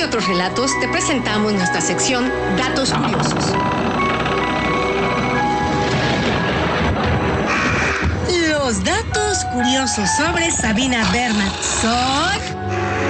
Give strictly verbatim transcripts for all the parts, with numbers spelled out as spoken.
de otros relatos, te presentamos nuestra sección Datos Curiosos. Los datos curiosos sobre Sabina Berman son...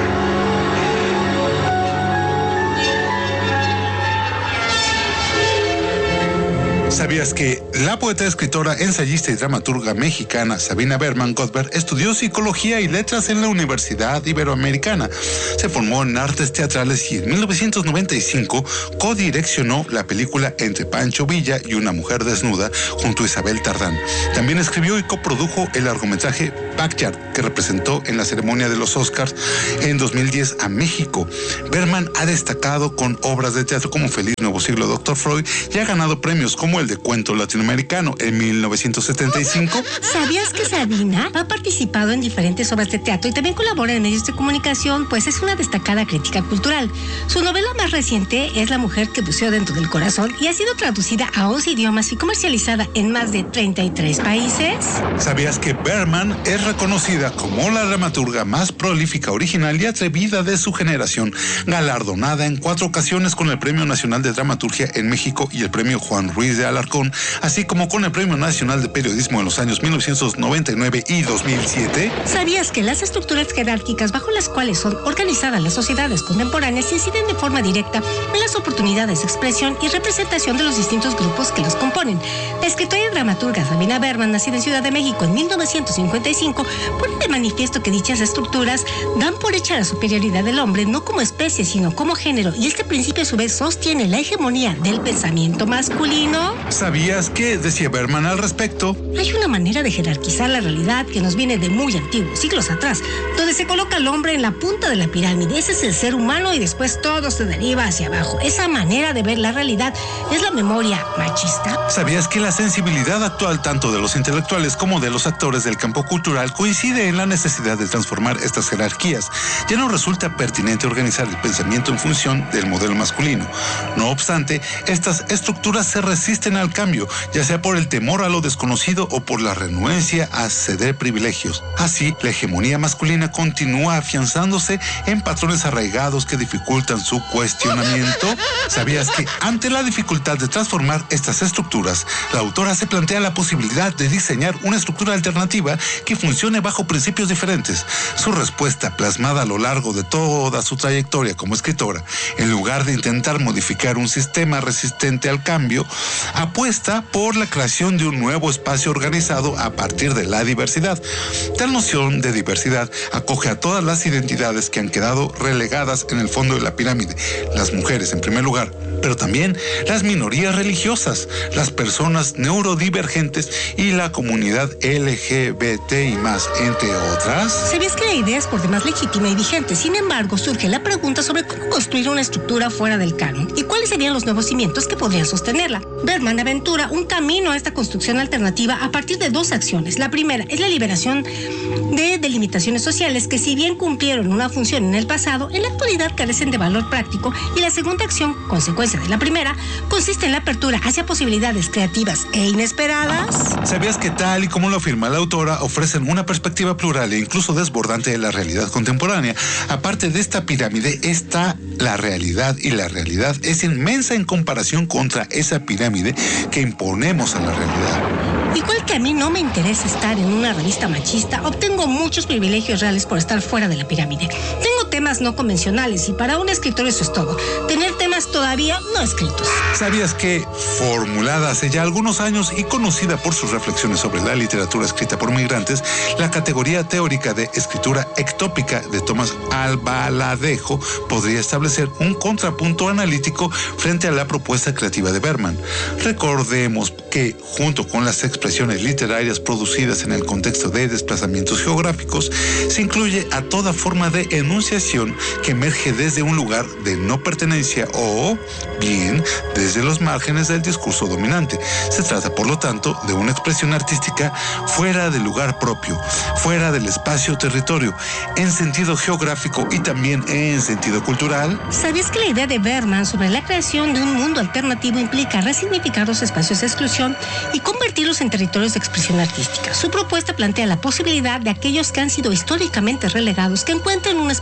¿Sabías que la poeta, escritora, ensayista y dramaturga mexicana Sabina Berman Godber estudió psicología y letras en la Universidad Iberoamericana? Se formó en artes teatrales y en mil novecientos noventa y cinco codireccionó la película Entre Pancho Villa y una mujer desnuda junto a Isabel Tardán. También escribió y coprodujo el largometraje Backyard, que representó en la ceremonia de los Oscars en dos mil diez a México. Berman ha destacado con obras de teatro como Feliz Nuevo Siglo, Doctor Freud, y ha ganado premios como el de Cuento Latinoamericano en mil novecientos setenta y cinco. ¿Sabías que Sabina ha participado en diferentes obras de teatro y también colabora en medios de comunicación? Pues es una destacada crítica cultural. Su novela más reciente es La mujer que buceó dentro del corazón y ha sido traducida a once idiomas y comercializada en más de treinta y tres países. ¿Sabías que Berman es reconocida como la dramaturga más prolífica, original y atrevida de su generación, galardonada en cuatro ocasiones con el Premio Nacional de Dramaturgia en México y el Premio Juan Ruiz de Alarcón, así como con el Premio Nacional de Periodismo en los años mil novecientos noventa y nueve y dos mil siete? ¿Sabías que las estructuras jerárquicas bajo las cuales son organizadas las sociedades contemporáneas inciden de forma directa en las oportunidades de expresión y representación de los distintos grupos que los componen? La escritora y dramaturga Sabina Berman, nacida en Ciudad de México en mil novecientos cincuenta y cinco, pone de manifiesto que dichas estructuras dan por hecha la superioridad del hombre no como especie, sino como género, y este principio a su vez sostiene la hegemonía del pensamiento masculino. ¿Sabías que, decía Berman al respecto, hay una manera de jerarquizar la realidad que nos viene de muy antiguos, siglos atrás, donde se coloca al hombre en la punta de la pirámide? Ese es el ser humano y después todo se deriva hacia abajo. Esa manera de ver la realidad es la memoria machista. ¿Sabías que la sensibilidad actual tanto de los intelectuales como de los actores del campo cultural coincide en la necesidad de transformar estas jerarquías? Ya no resulta pertinente organizar el pensamiento en función del modelo masculino. No obstante, estas estructuras se resisten al cambio, ya sea por el temor a lo desconocido o por la renuencia a ceder privilegios. Así, la hegemonía masculina continúa afianzándose en patrones arraigados que dificultan su cuestionamiento. ¿Sabías que ante la dificultad de transformar estas estructuras, la autora se plantea la posibilidad de diseñar una estructura alternativa que funcione bajo principios diferentes? Su respuesta, plasmada a lo largo de toda su trayectoria como escritora, en lugar de intentar modificar un sistema resistente al cambio, apuesta por la creación de un nuevo espacio organizado a partir de la diversidad. Tal noción de diversidad acoge a todas las identidades que han quedado relegadas en el fondo de la pirámide, las mujeres en primer lugar, pero también las minorías religiosas, las personas neurodivergentes y la comunidad L G B T I más, entre otras. ¿Sabías que la idea es por demás legítima y vigente? Sin embargo, surge la pregunta sobre cómo construir una estructura fuera del canon y cuáles serían los nuevos cimientos que podrían sostenerla. Berman aventura un camino a esta construcción alternativa a partir de dos acciones. La primera es la liberación de delimitaciones sociales que, si bien cumplieron una función en el pasado, en la actualidad carecen de valor práctico, y la segunda acción, consecuencia de la primera, consiste en la apertura hacia posibilidades creativas e inesperadas. ¿Sabías que, tal y como lo afirma la autora, ofrecen una perspectiva plural e incluso desbordante de la realidad contemporánea? Aparte de esta pirámide está la realidad, y la realidad es inmensa en comparación contra esa pirámide que imponemos a la realidad. Igual que a mí no me interesa estar en una revista machista, obtengo muchos privilegios reales por estar fuera de la pirámide. Tengo temas no convencionales y para un escritor eso es todo. Tener temas todavía no escritos. ¿Sabías que, formulada hace ya algunos años y conocida por sus reflexiones sobre la literatura escrita por migrantes, la categoría teórica de escritura ectópica de Tomás Albaladejo podría establecer un contrapunto analítico frente a la propuesta creativa de Berman? Recordemos que, junto con las expresiones literarias producidas en el contexto de desplazamientos geográficos, se incluye a toda forma de enunciación que emerge desde un lugar de no pertenencia o, bien, desde los márgenes del discurso dominante. Se trata, por lo tanto, de una expresión artística fuera del lugar propio, fuera del espacio-territorio, en sentido geográfico y también en sentido cultural. ¿Sabías que la idea de Berman sobre la creación de un mundo alternativo implica resignificar los espacios de exclusión y convertirlos en territorios de expresión artística? Su propuesta plantea la posibilidad de aquellos que han sido históricamente relegados que encuentren un espacio propio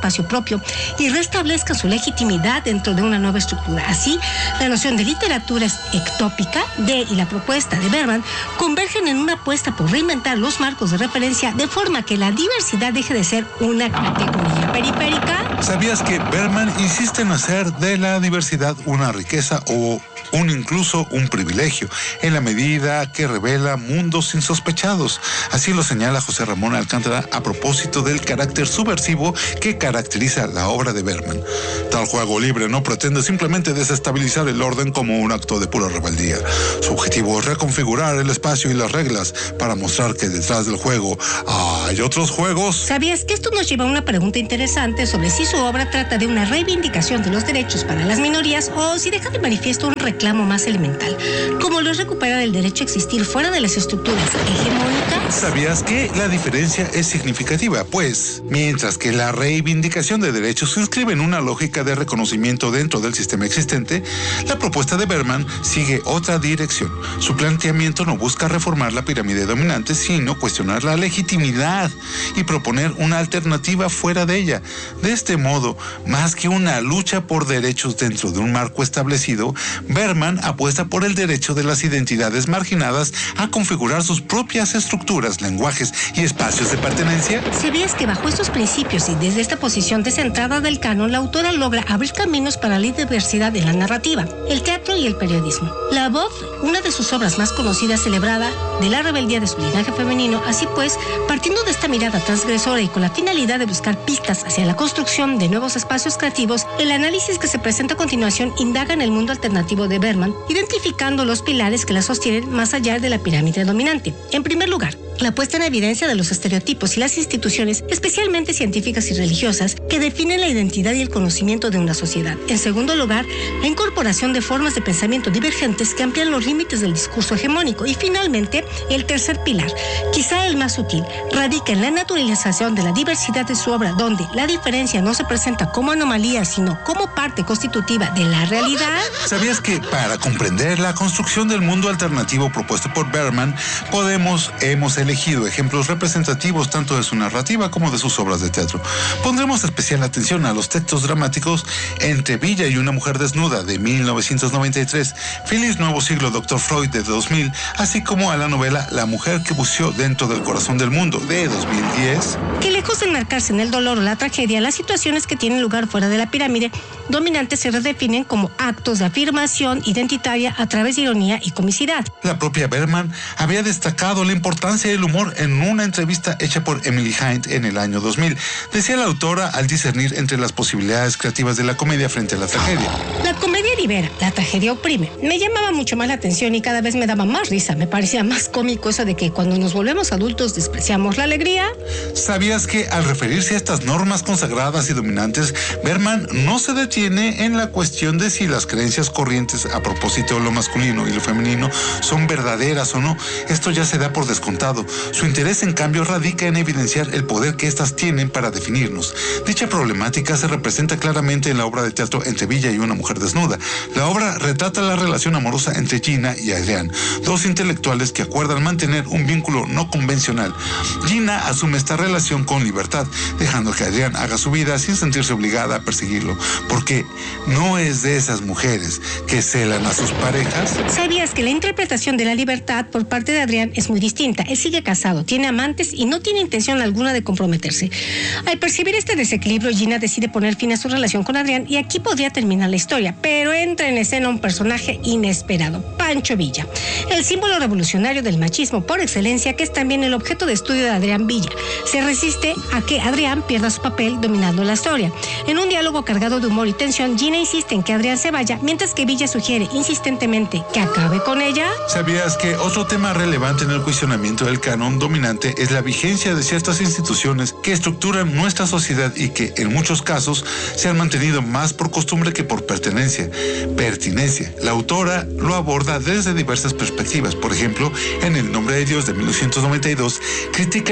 principio y restablezcan su legitimidad dentro de una nueva estructura. Así, la noción de literatura ectópica de y la propuesta de Berman convergen en una apuesta por reinventar los marcos de referencia de forma que la diversidad deje de ser una categoría periférica. ¿Sabías que Berman insiste en hacer de la diversidad una riqueza o un incluso un privilegio, en la medida que revela mundos insospechados? Así lo señala José Ramón Alcántara a propósito del carácter subversivo que caracteriza la obra de Berman. Tal juego libre no pretende simplemente desestabilizar el orden como un acto de pura rebeldía. Su objetivo es reconfigurar el espacio y las reglas para mostrar que detrás del juego hay otros juegos. ¿Sabías que esto nos lleva a una pregunta interesante sobre si su obra trata de una reivindicación de los derechos para las minorías o si deja de manifiesto un reclamo más elemental, como lo es recuperar el derecho a existir fuera de las estructuras hegemónicas? ¿Sabías que la diferencia es significativa? Pues, mientras que la reivindicación de derechos se inscribe en una lógica de reconocimiento dentro del sistema existente, la propuesta de Berman sigue otra dirección. Su planteamiento no busca reformar la pirámide dominante, sino cuestionar la legitimidad y proponer una alternativa fuera de ella. De este modo, más que una lucha por derechos dentro de un marco establecido, Berman apuesta por el derecho de las identidades marginadas a configurar sus propias estructuras, lenguajes y espacios de pertenencia. ¿Sabías que bajo estos principios y desde esta posición descentrada del canon, la autora logra abrir caminos para la diversidad en la narrativa, el teatro y el periodismo? La Voz, una de sus obras más conocidas, celebrada de la rebeldía de su linaje femenino. Así pues, partiendo de esta mirada transgresora y con la finalidad de buscar pistas hacia la construcción de nuevos espacios creativos, el análisis que se presenta a continuación indaga en el mundo alternativo de Berman, identificando los pilares que la sostienen más allá de la pirámide dominante. En primer lugar, la puesta en evidencia de los estereotipos y las instituciones, especialmente científicas y religiosas, que definen la identidad y el conocimiento de una sociedad. En segundo lugar, la incorporación de formas de pensamiento divergentes que amplían los límites del discurso hegemónico. Y finalmente, el tercer pilar, quizá el más sutil, radica en la naturalización de la diversidad de su obra, donde la diferencia no se presenta como anomalía, sino como parte constitutiva de la realidad. ¿Sabías que para comprender la construcción del mundo alternativo propuesto por Berman, podemos, hemos elegido ejemplos representativos tanto de su narrativa como de sus obras de teatro? Pondremos especial atención a los textos dramáticos Entre Villa y una mujer desnuda de mil novecientos noventa y tres, Feliz Nuevo Siglo Doctor Freud de dos mil, así como a la novela La mujer que buceó dentro del corazón del mundo de dos mil diez. Que lejos de enmarcarse en el dolor o la tragedia, las situaciones que tienen lugar fuera de la pirámide dominante se redefinen como actos de afirmación identitaria a través de ironía y comicidad. La propia Berman había destacado la importancia del humor en una entrevista hecha por Emily Hind en el año dos mil. Decía la autora al discernir entre las posibilidades creativas de la comedia frente a la tragedia. La comedia libera, la tragedia oprime. Me llamaba mucho más la atención y cada vez me daba más risa. Me parecía más cómico eso de que cuando nos volvemos adultos despreciamos la alegría. ¿Sabías que al referirse a estas normas consagradas y dominantes, Berman no se detiene en la cuestión de si las creencias corrientes a propósito de lo masculino y lo femenino son verdaderas o no? Esto ya se da por descontado. Su interés, en cambio, radica en evidenciar el poder que éstas tienen para definirnos. Dicha problemática se representa claramente en la obra de teatro Entre Villa y una mujer desnuda. La obra retrata la relación amorosa entre Gina y Adrián, dos intelectuales que acuerdan mantener un vínculo no convencional. Gina asume esta relación con libertad, dejando que Adrián haga su vida sin sentirse obligada a perseguirlo, porque no es de esas mujeres que celan a sus parejas. ¿Sabías que la interpretación de la libertad por parte de Adrián es muy distinta? Él sigue casado, tiene amantes y no tiene intención alguna de comprometerse. Al percibir este desequilibrio, Gina decide poner fin a su relación con Adrián y aquí podría terminar la historia, pero entra en escena un personaje inesperado, Pancho Villa, el símbolo revolucionario del machismo por excelencia, que es también el objeto de estudio de Adrián Villa. Se resiste a que Adrián pierda su papel dominando la historia. En un diálogo cargado de humor y tensión, Gina insiste en que Adrián se vaya, mientras que Villa sugiere insistentemente que acabe con ella. ¿Sabías que otro tema relevante en el cuestionamiento del canon dominante es la vigencia de ciertas instituciones que estructuran nuestra sociedad y que en muchos casos se han mantenido más por costumbre que por pertenencia? Pertinencia. La autora lo aborda desde diversas perspectivas. Por ejemplo, en El nombre de Dios de mil novecientos noventa y dos, critica la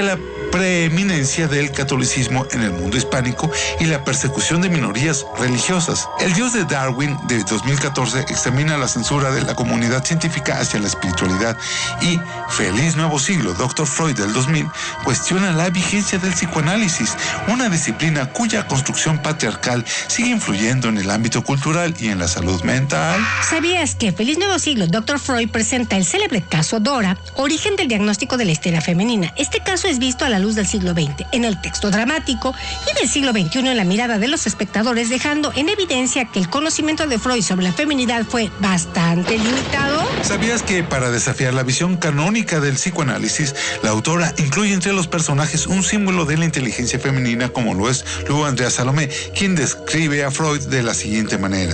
preeminencia del catolicismo en el mundo hispánico y la persecución de minorías religiosas. El Dios de Darwin de dos mil catorce examina la censura de la comunidad científica hacia la espiritualidad y Feliz Nuevo Siglo, doctor Freud del dos mil, cuestiona la vigencia del psicoanálisis, una disciplina cuya construcción patriarcal sigue influyendo en el ámbito cultural y en la salud mental. ¿Sabías que Feliz Nuevo Siglo, doctor Freud presenta el célebre caso Dora, origen del diagnóstico de la histeria femenina? Este caso es visto a la luz del siglo veinte, en el texto dramático, y del siglo veintiuno en la mirada de los espectadores, dejando en evidencia que el conocimiento de Freud sobre la feminidad fue bastante limitado. ¿Sabías que para desafiar la visión canónica del psicoanálisis, la autora incluye entre los personajes un símbolo de la inteligencia femenina como lo es Lou Andrea Salomé, quien describe a Freud de la siguiente manera?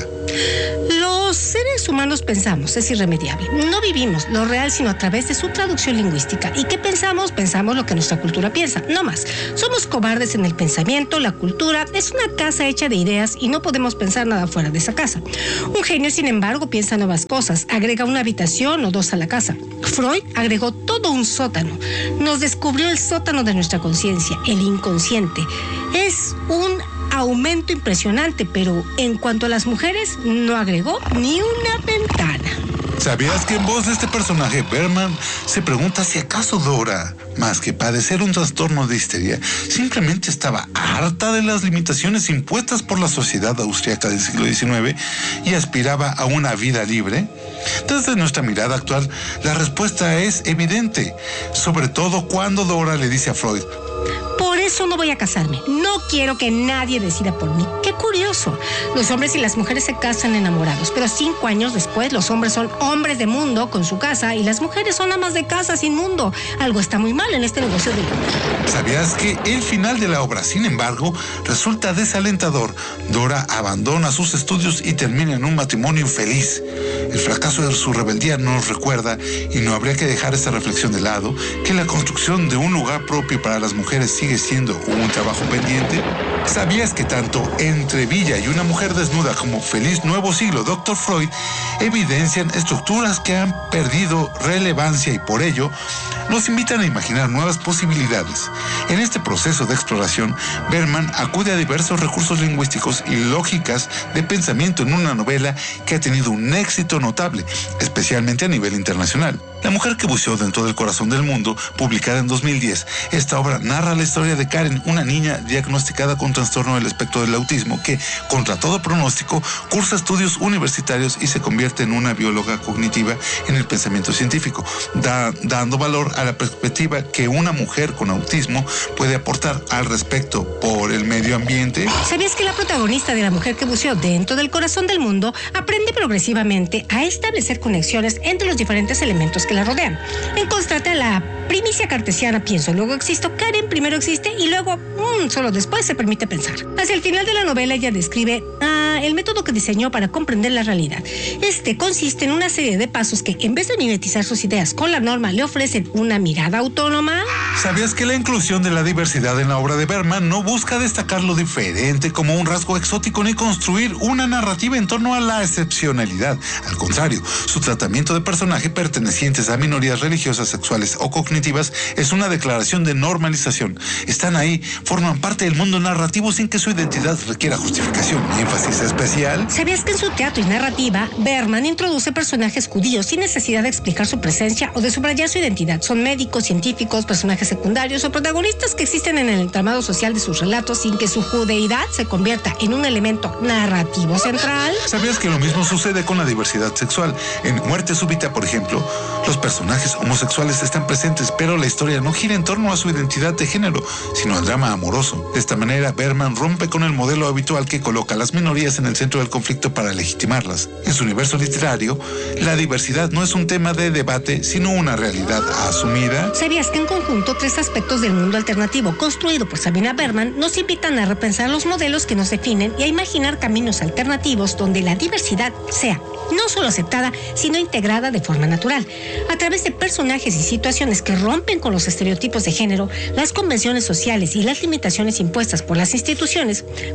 Los seres humanos pensamos, es irremediable. No vivimos lo real sino a través de su traducción lingüística. ¿Y qué pensamos? Pensamos lo que nuestra cultura piensa, no más. Somos cobardes en el pensamiento, la cultura es una casa hecha de ideas y no podemos pensar nada fuera de esa casa. Un genio, sin embargo, piensa nuevas cosas, agrega una habitación o dos a la casa. Freud agregó todo un sótano. Nos descubrió el sótano de nuestra conciencia, el inconsciente. Es un aumento impresionante, pero en cuanto a las mujeres, no agregó ni una ventana. ¿Sabías que en voz de este personaje, Berman se pregunta si acaso Dora, más que padecer un trastorno de histeria, simplemente estaba harta de las limitaciones impuestas por la sociedad austríaca del siglo diecinueve y aspiraba a una vida libre? Desde nuestra mirada actual, la respuesta es evidente, sobre todo cuando Dora le dice a Freud: por eso no voy a casarme. No quiero que nadie decida por mí. Qué curioso. Los hombres y las mujeres se casan enamorados, pero cinco años después los hombres son hombres de mundo con su casa y las mujeres son amas de casa sin mundo. Algo está muy mal en este negocio de... ¿Sabías que el final de la obra, sin embargo, resulta desalentador? Dora abandona sus estudios y termina en un matrimonio infeliz. El fracaso de su rebeldía nos recuerda, y no habría que dejar esta reflexión de lado, que la construcción de un lugar propio para las mujeres sigue siendo un trabajo pendiente. ¿Sabías que tanto Entre Villa y una mujer desnuda como Feliz Nuevo Siglo, doctor Freud, evidencian estructuras que han perdido relevancia y por ello nos invitan a imaginar nuevas posibilidades? En este proceso de exploración, Berman acude a diversos recursos lingüísticos y lógicas de pensamiento en una novela que ha tenido un éxito notable, especialmente a nivel internacional. La mujer que buceó dentro del corazón del mundo, publicada en dos mil diez, esta obra narra la historia de Karen, una niña diagnosticada con trastorno del espectro del autismo que, contra todo pronóstico, cursa estudios universitarios y se convierte en una bióloga cognitiva en el pensamiento científico, da, dando valor a la perspectiva que una mujer con autismo puede aportar al respecto por el medio ambiente. ¿Sabías que la protagonista de La mujer que buceó dentro del corazón del mundo aprende progresivamente a establecer conexiones entre los diferentes elementos que la rodean? En contraste a la primicia cartesiana, pienso, luego existo, Karen primero existe y luego, mmm, solo después se permite pensar. Hacia el final de la novela ella describe ah, el método que diseñó para comprender la realidad. Este consiste en una serie de pasos que, en vez de mimetizar sus ideas con la norma, le ofrecen una mirada autónoma. ¿Sabías que la inclusión de la diversidad en la obra de Berman no busca destacar lo diferente como un rasgo exótico ni construir una narrativa en torno a la excepcionalidad? Al contrario, su tratamiento de personaje pertenecientes a minorías religiosas, sexuales o cognitivas es una declaración de normalización. Están ahí, forman parte del mundo narrativo sin que su identidad requiera justificación y énfasis especial. ¿Sabías que en su teatro y narrativa, Berman introduce personajes judíos sin necesidad de explicar su presencia o de subrayar su identidad? Son médicos, científicos, personajes secundarios o protagonistas que existen en el entramado social de sus relatos sin que su judeidad se convierta en un elemento narrativo central. ¿Sabías que lo mismo sucede con la diversidad sexual? En Muerte Súbita, por ejemplo, los personajes homosexuales están presentes, pero la historia no gira en torno a su identidad de género, sino al drama amoroso. De esta manera, Berman rompe con el modelo habitual que coloca a las minorías en el centro del conflicto para legitimarlas. En su universo literario, la diversidad no es un tema de debate, sino una realidad asumida. ¿Sabías que en conjunto tres aspectos del mundo alternativo construido por Sabina Berman nos invitan a repensar los modelos que nos definen y a imaginar caminos alternativos donde la diversidad sea no solo aceptada, sino integrada de forma natural, a través de personajes y situaciones que rompen con los estereotipos de género, las convenciones sociales y las limitaciones impuestas por las instituciones? Berman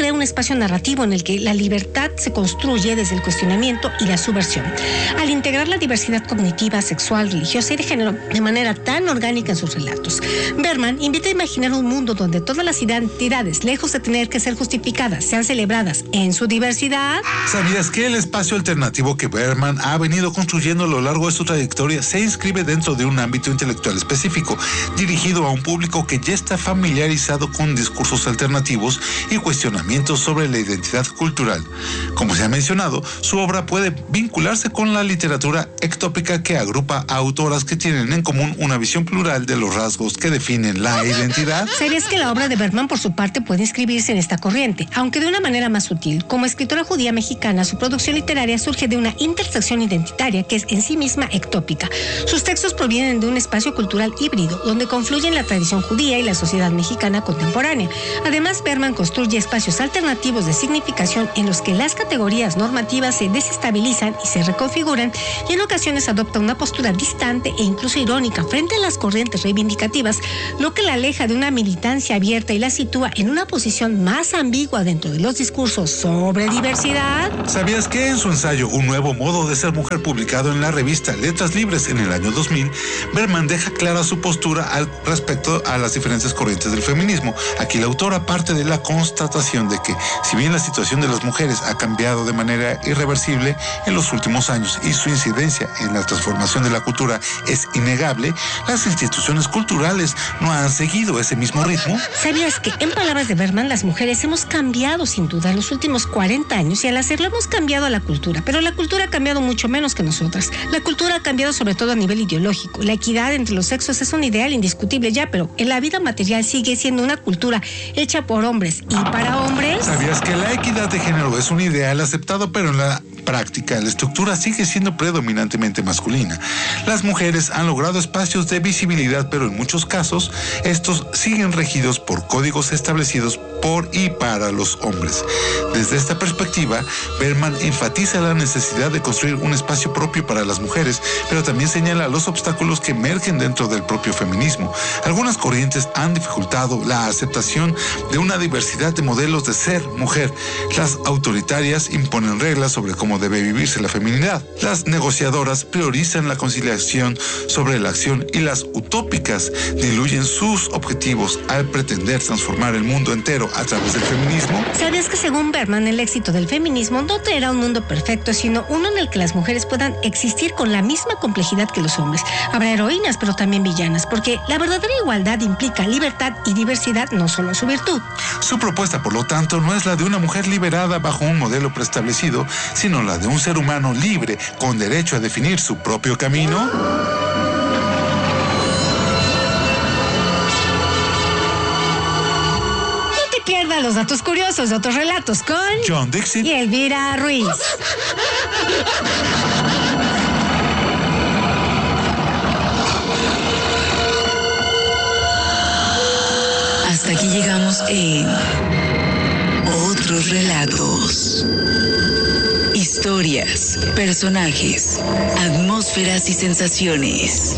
crea un espacio narrativo en el que la libertad se construye desde el cuestionamiento y la subversión. Al integrar la diversidad cognitiva, sexual, religiosa y de género de manera tan orgánica en sus relatos, Berman invita a imaginar un mundo donde todas las identidades, lejos de tener que ser justificadas, sean celebradas en su diversidad. ¿Sabías que el espacio alternativo que Berman ha venido construyendo a lo largo de su trayectoria se inscribe dentro de un ámbito intelectual específico, dirigido a un público que ya está familiarizado con discursos alternativos y cuestionamientos sobre la identidad cultural? Como se ha mencionado, su obra puede vincularse con la literatura ectópica que agrupa a autoras que tienen en común una visión plural de los rasgos que definen la identidad. ¿Sabías que la obra de Berman, por su parte, puede inscribirse en esta corriente, aunque de una manera más sutil? Como escritora judía mexicana, su producción literaria surge de una intersección identitaria que es en sí misma ectópica. Sus textos provienen de un espacio cultural híbrido, donde confluyen la tradición judía y la sociedad mexicana contemporánea. Además, Berman construye espacios alternativos de significación en los que las categorías normativas se desestabilizan y se reconfiguran, y en ocasiones adopta una postura distante e incluso irónica frente a las corrientes reivindicativas, lo que la aleja de una militancia abierta y la sitúa en una posición más ambigua dentro de los discursos sobre diversidad. ¿Sabías que en su ensayo Un nuevo modo de ser mujer, publicado en la revista Letras Libres en el año dos mil, Berman deja clara su postura al respecto a las diferentes corrientes del feminismo? Aquí la autora parte de la constatación de que, si bien la situación de las mujeres ha cambiado de manera irreversible en los últimos años y su incidencia en la transformación de la cultura es innegable, las instituciones culturales no han seguido ese mismo ritmo. ¿Sabías que, en palabras de Berman, las mujeres hemos cambiado sin duda en los últimos cuarenta años, y al hacerlo hemos cambiado a la cultura? Pero la cultura ha cambiado mucho menos que nosotras. La cultura ha cambiado sobre todo a nivel ideológico. La equidad entre los sexos es un ideal indiscutible ya, pero en la vida material sigue siendo una cultura hecha por hombres y para hombres. ¿Sabías que la equidad de género es un ideal aceptado, pero en la práctica la estructura sigue siendo predominantemente masculina? Las mujeres han logrado espacios de visibilidad, pero en muchos casos estos siguen regidos por códigos establecidos por y para los hombres. Desde esta perspectiva, Berman enfatiza la necesidad de construir un espacio propio para las mujeres, pero también señala los obstáculos que emergen dentro del propio feminismo. Algunas corrientes han dificultado la aceptación de una diversidad de modelos de ser mujer. Las autoritarias imponen reglas sobre cómo debe vivirse la feminidad. Las negociadoras priorizan la conciliación sobre la acción, y las utópicas diluyen sus objetivos al pretender transformar el mundo entero a través del feminismo. ¿Sabías que, según Berman, el éxito del feminismo no traerá un mundo perfecto, sino uno en el que las mujeres puedan existir con la misma complejidad que los hombres? Habrá heroínas, pero también villanas, porque la verdadera igualdad implica libertad y diversidad, no solo su virtud. Su propuesta, por lo tanto, no es la de una mujer liberada bajo un modelo preestablecido, sino la de un ser humano libre, con derecho a definir su propio camino. Pierda los datos curiosos de otros relatos con John Dixit y Elvira Ruiz. Hasta aquí llegamos en Otros Relatos. Historias, personajes, atmósferas y sensaciones.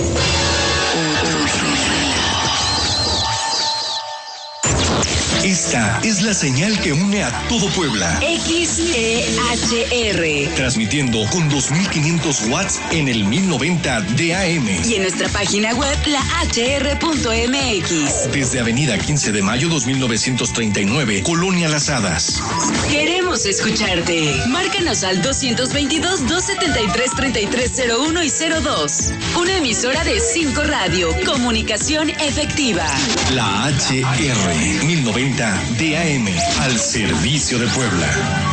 Esta es la señal que une a todo Puebla. X E H R. Transmitiendo con dos mil quinientos watts en el mil noventa de A M. Y en nuestra página web, la h r punto m x. Desde Avenida quince de mayo dos mil novecientos treinta y nueve, Colonia Las Hadas. Queremos escucharte. Márcanos al dos veintidós, dos setenta y tres, treinta y tres cero uno y cero dos. Una emisora de cinco Radio. Comunicación efectiva. La H R mil noventa de A M, al servicio de Puebla.